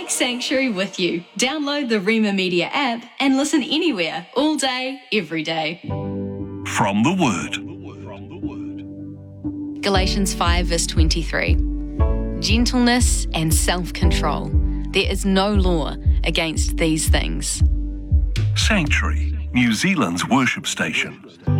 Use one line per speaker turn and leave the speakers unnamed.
Take Sanctuary with you. Download the Rema Media app and listen anywhere, all day, every day.
From the Word.
Galatians 5 verse 23. Gentleness and self-control. There is no law against these things.
Sanctuary, New Zealand's worship station.